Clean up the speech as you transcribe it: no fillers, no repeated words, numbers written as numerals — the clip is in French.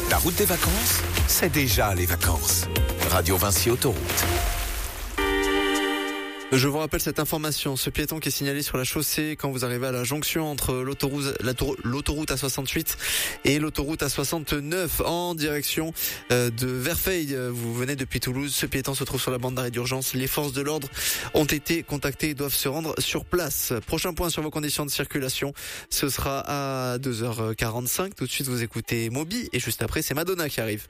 La route des vacances, c'est déjà les vacances. Radio Vinci Autoroute. Je vous rappelle cette information, ce piéton qui est signalé sur la chaussée quand vous arrivez à la jonction entre l'autoroute A68 et l'autoroute A69 en direction de Verfeil. Vous venez depuis Toulouse, ce piéton se trouve sur la bande d'arrêt d'urgence. Les forces de l'ordre ont été contactées et doivent se rendre sur place. Prochain point sur vos conditions de circulation, ce sera à 2h45. Tout de suite vous écoutez Moby et juste après c'est Madonna qui arrive.